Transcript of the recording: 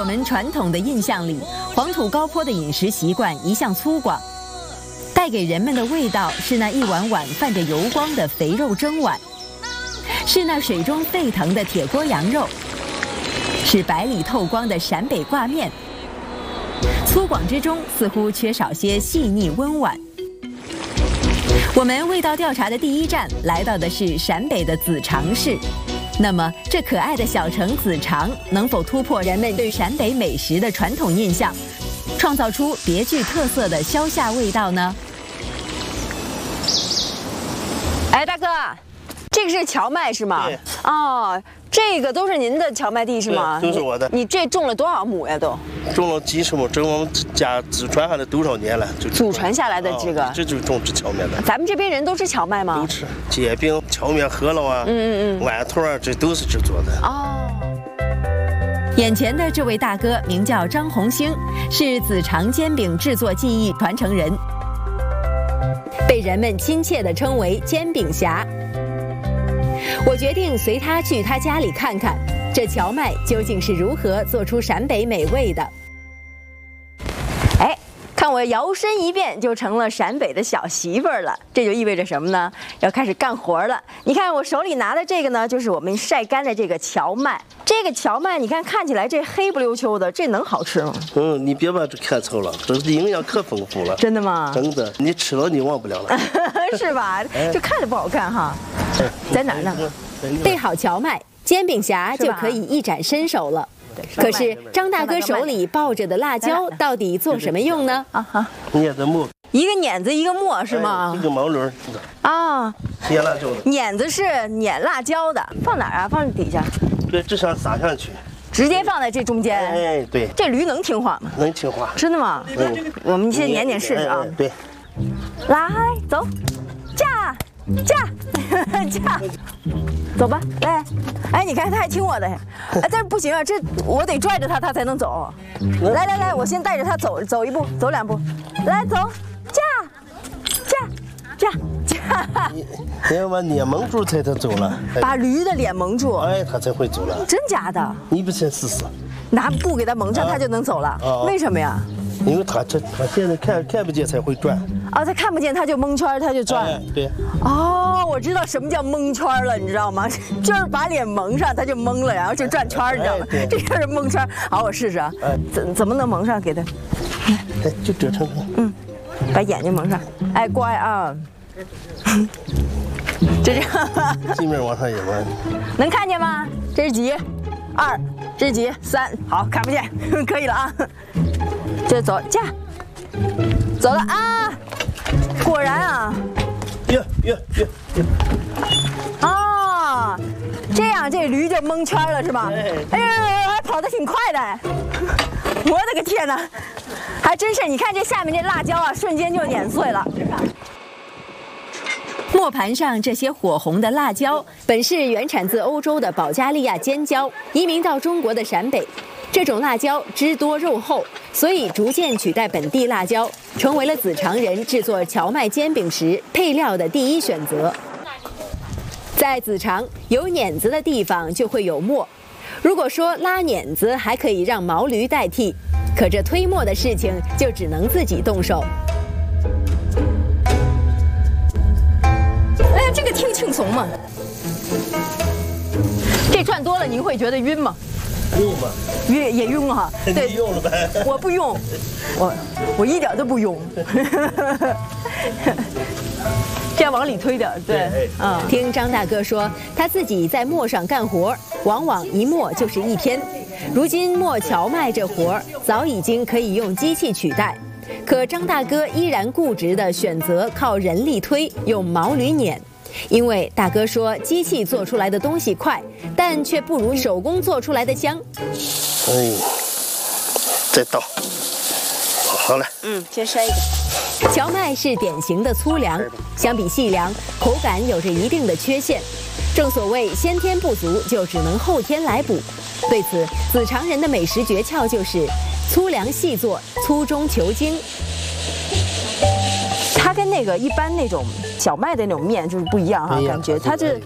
们传统的印象里，黄土高坡的饮食习惯一向粗犷，带给人们的味道是那一碗碗泛着油光的肥肉蒸碗，是那水中沸腾的铁锅羊肉，是白里透光的陕北挂面。粗犷之中似乎缺少些细腻温婉。我们味道调查的第一站来到的是陕北的子长市。那么，这可爱的小城子长能否突破人们对陕北美食的传统印象，创造出别具特色的萧夏味道呢？ 哎，大哥，这个是荞麦是吗？ 对。 哦，这个都是您的荞麦地是吗？ 对，都是我的。 你这种了多少亩呀？都种了几十亩，这我们家祖传下来多少年了？就祖传下来的这个， 这就是种植荞麦的。 咱们这边人都吃荞麦吗？ 都吃，煎饼、荞麦饸饹啊，馒头啊，这都是制作的。 哦。 眼前的这位大哥名叫张红星，是子长煎饼制作技艺传承人，被人们亲切地称为煎饼侠。我决定随他去他家里看看，这荞麦究竟是如何做出陕北美味的。 哎，看我摇身一变就成了陕北的小媳妇儿了，这就意味着什么呢？要开始干活了。你看我手里拿的这个呢，就是我们晒干的这个荞麦。这个荞麦，你看起来这黑不溜秋的，这能好吃吗？ 你别把这看错了，这营养可丰富了。 真的吗？ 真的，你吃了你忘不了了。 是吧？就看着不好看哈。在哪儿呢？ 备好荞麦，煎饼侠就可以一展身手了。可是张大哥手里抱着的辣椒到底做什么用呢？ 碾子磨， 一个碾子一个磨是吗？ 一个毛轮啊， 碾辣椒的。 碾子是碾辣椒的，放哪儿啊？放底下。 对，这上撒上去， 直接放在这中间。 哎，对。 这驴能听话吗？ 能听话。 真的吗？我们先碾试试啊。 对。 来，走，驾，走吧，来。哎，你看他还听我的，哎，但是不行啊，这我得拽着他，他才能走。来，我先带着他走一步，走两步，来走，驾。 你要把脸蒙住才能走了， 把驴的脸蒙住， 哎，他才会走了。 真假的？ 你不先试试？ 拿布给他蒙上，他就能走了。为什么呀？ 因为他现在看不见才会转。 啊，他看不见他就蒙圈，他就转。 对。 哦，我知道什么叫蒙圈了，你知道吗？就是把脸蒙上，他就蒙了，然后就转圈，你知道吗？这就是蒙圈。好，我试试啊。怎么能蒙上？给他。 哎，就这成。 把眼睛蒙上。哎，乖啊。就这样。 镜面往上也弯。 能看见吗？这是几？2，这是几？3。好，看不见，可以了啊。就走，驾，走了啊！果然啊。 哟。 哦，这样这驴就蒙圈了是吧？哎呀，还跑得挺快的。我的个天哪，还真是！你看这下面这辣椒啊，瞬间就碾碎了。 磨盘上这些火红的辣椒，本是原产自欧洲的保加利亚尖椒，移民到中国的陕北。这种辣椒汁多肉厚，所以逐渐取代本地辣椒，成为了子长人制作荞麦煎饼时配料的第一选择。在子长，有碾子的地方就会有磨。如果说拉碾子还可以让毛驴代替，可这推磨的事情就只能自己动手。 哎呀，这个挺轻松嘛。这转多了您会觉得晕吗？ 用吧， 也晕哈。对， 用了呗。 我不用，我一点都不用。这样往里推点，对， 听张大哥说，他自己在磨上干活，往往一磨就是1天。如今磨荞麦这活儿早已经可以用机器取代，可张大哥依然固执地选择靠人力推，用毛驴碾。因为大哥说机器做出来的东西快，但却不如手工做出来的香。 哎，再倒，好了。 先筛一个。 荞麦是典型的粗粮，相比细粮，口感有着一定的缺陷。正所谓先天不足，就只能后天来补。对此，子长人的美食诀窍就是粗粮细做，粗中求精。 它跟那个一般那种小麦的那种面就是不一样哈，感觉它这